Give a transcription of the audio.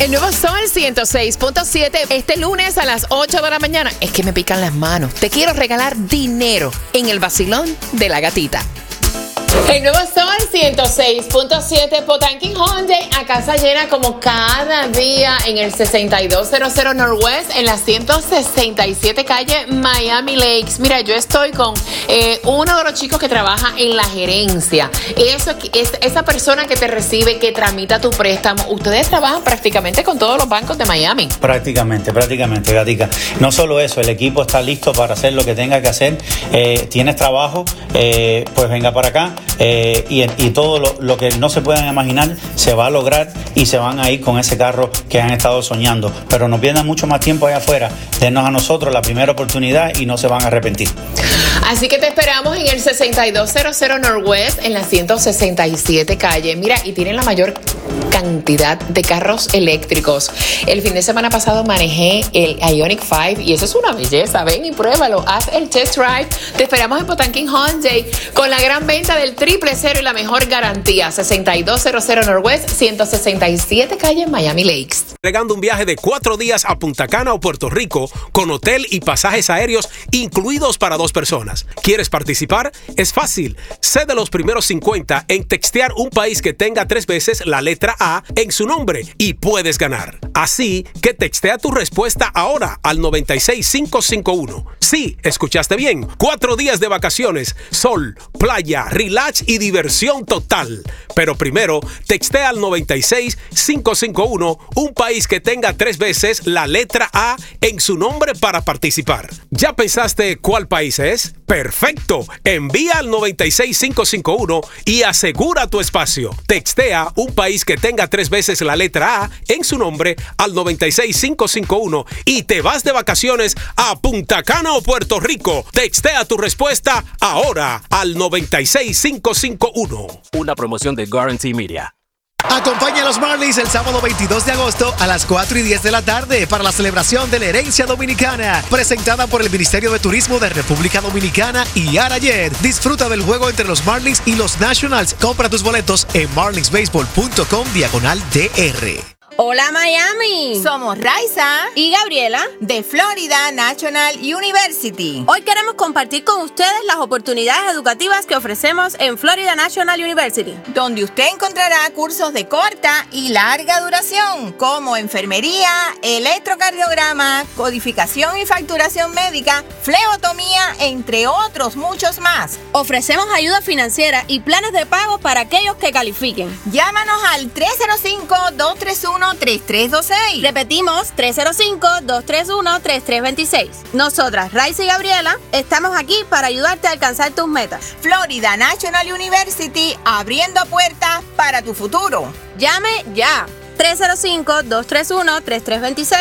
El nuevo Sol 106.7, este lunes a las 8 de la mañana. Es que me pican las manos. Te quiero regalar dinero en el vacilón de la gatita. El nuevo Sol 106.7, Potanking Hyundai a casa llena como cada día en el 6200 Northwest, en la 167 calle Miami Lakes. Mira, yo estoy con uno de los chicos que trabaja en la gerencia. Eso es esa persona que te recibe, que tramita tu préstamo. Ustedes trabajan prácticamente con todos los bancos de Miami. Prácticamente, Gatica. No solo eso, el equipo está listo para hacer lo que tenga que hacer. Tienes trabajo, pues venga para acá. Y todo lo que no se puedan imaginar se va a lograr y se van a ir con ese carro que han estado soñando. Pero no pierdan mucho más tiempo allá afuera. Denos a nosotros la primera oportunidad y no se van a arrepentir. Así que te esperamos en el 6200 Northwest, en la 167 calle. Mira, y tienen la mayor cantidad de carros eléctricos. El fin de semana pasado manejé el Ioniq 5 y eso es una belleza. Ven y pruébalo, haz el test drive. Te esperamos en Potanking Hyundai con la gran venta del 000 y la mejor garantía. 6200 Northwest, 167 calle Miami Lakes. Regando un viaje de 4 días a Punta Cana o Puerto Rico con hotel y pasajes aéreos incluidos para 2 personas. ¿Quieres participar? Es fácil. Sé de los primeros 50 en textear un país que tenga 3 veces la letra A en su nombre y puedes ganar. Así que textea tu respuesta ahora al 96551. Sí, escuchaste bien. 4 días de vacaciones, sol, playa, relax y diversión total. Pero primero, textea al 96551 un país que tenga 3 veces la letra A en su nombre para participar. ¿Ya pensaste cuál país es? ¡Perfecto! Envía al 96551 y asegura tu espacio. Textea un país que tenga 3 veces la letra A en su nombre al 96551 y te vas de vacaciones a Punta Cana o Puerto Rico. Textea tu respuesta ahora al 96551. Una promoción de Guarantee Media. Acompaña a los Marlins el sábado 22 de agosto a las 4:10 de la tarde para la celebración de la herencia dominicana, presentada por el Ministerio de Turismo de República Dominicana y Arayet. Disfruta del juego entre los Marlins y los Nationals. Compra tus boletos en marlinsbaseball.com/DR. Hola Miami, somos Raiza y Gabriela de Florida National University. Hoy queremos compartir con ustedes las oportunidades educativas que ofrecemos en Florida National University, donde usted encontrará cursos de corta y larga duración como enfermería, electrocardiograma, codificación y facturación médica, flebotomía, entre otros muchos más. Ofrecemos ayuda financiera y planes de pago para aquellos que califiquen. Llámanos al 305-231-3326. Repetimos, 305-231-3326. Nosotras, Raiza y Gabriela, estamos aquí para ayudarte a alcanzar tus metas. Florida National University, abriendo puertas para tu futuro. Llame ya. 305-231-3326